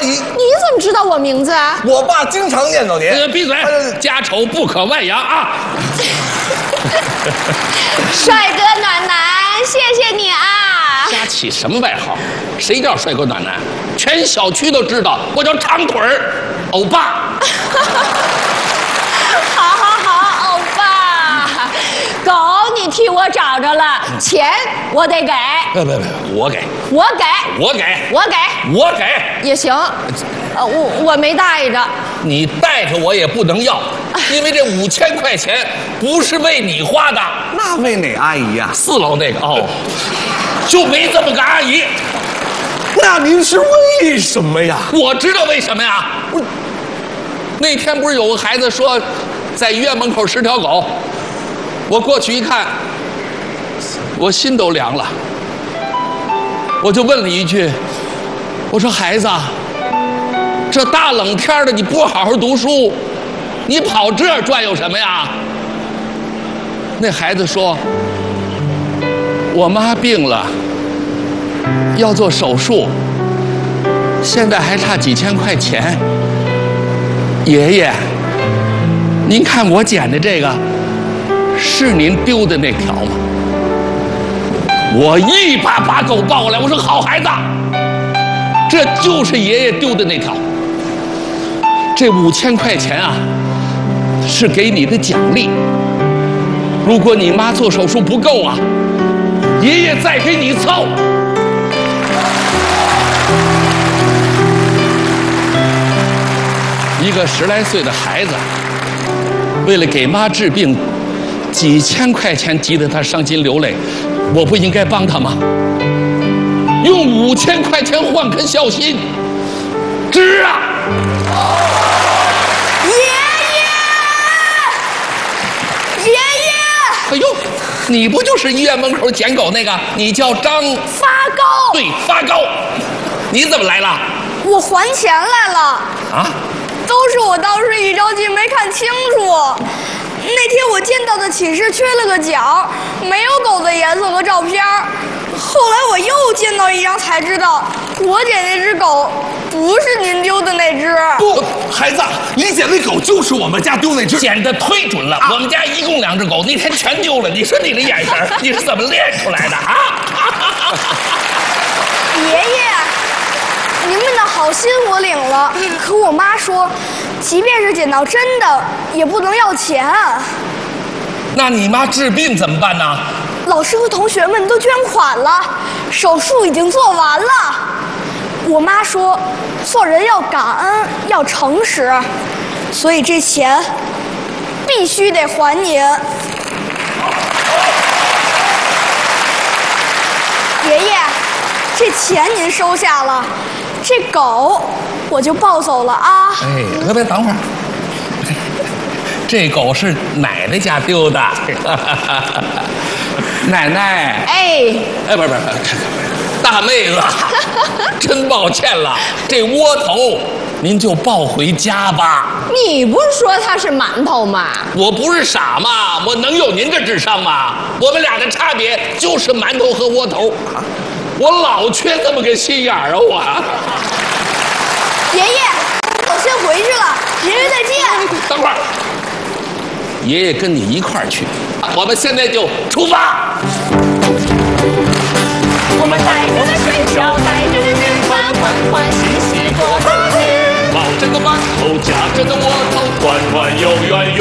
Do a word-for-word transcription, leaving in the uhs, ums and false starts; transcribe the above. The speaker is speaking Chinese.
姨， 你怎么知道我名字啊？ 我爸经常念叨您。 呃，闭嘴！家丑不可外扬啊！ 帅哥暖男，谢谢你啊！ 瞎起什么外号？谁叫帅哥暖男？全小区都知道，我叫长腿儿欧巴。 好好好，欧巴，狗你替我找着了，钱我得给。 别别别，我给， 我给， 我给， 我给， 我给也行。呃，我我没带着。 你带着我也不能要，因为这五千块钱不是为你花的。 那为哪阿姨呀？ 四楼那个哦，就没这么个阿姨。 那您是为什么呀？ 我知道为什么呀。那天不是有个孩子说，在医院门口十条狗，我过去一看，我心都凉了。我就问了一句，我说孩子，这大冷天的你不好好读书，你跑这儿转悠什么呀？那孩子说，我妈病了，要做手术，现在还差几千块钱。爷爷，您看我捡的这个，是您丢的那条吗？我一把把狗抱过来，我说好孩子，这就是爷爷丢的那条。这五千块钱啊，是给你的奖励。如果你妈做手术不够啊，爷爷再给你凑。一个十来岁的孩子，为了给妈治病，几千块钱急得他伤心流泪，我不应该帮他吗？用五千块钱换颗孝心，值啊！ 爷爷，爷爷， 哎呦，你不就是医院门口捡狗那个？你叫张发糕。 对，发糕。你怎么来了？ 我还钱来了。 啊？ 都是我当时一着急没看清楚。那天我见到的启事缺了个角，没有狗的颜色和照片。后来我又见到一张，才知道我捡那只狗不是您丢的那只。 不，孩子，你捡那狗就是我们家丢那只。 捡的忒准了，我们家一共两只狗，那天全丢了。你说你的眼神，你是怎么练出来的啊？ 爷爷，您们的好心我领了，可我妈说，即便是捡到真的，也不能要钱。 那你妈治病怎么办呢？ 老师和同学们都捐款了，手术已经做完了。我妈说，做人要感恩，要诚实，所以这钱必须得还您。爷爷，这钱您收下了，这狗我就抱走了啊！ 哎，别别，等会儿，这狗是奶奶家丢的。奶奶， 哎， 哎，不是不是，大妹子，真抱歉了，这窝头您就抱回家吧。 你不是说它是馒头吗？ 我不是傻吗？我能有您这智商吗？我们俩的差别就是馒头和窝头。我老缺这么个心眼儿啊！我。 爷爷，我先回去了，爷爷再见。 等会儿，爷爷跟你一块儿去。我们现在就出发。 我们带着的水饺，带着的年欢，欢欢喜喜过春节。 抱着个馒头，夹着个窝头，团团圆圆。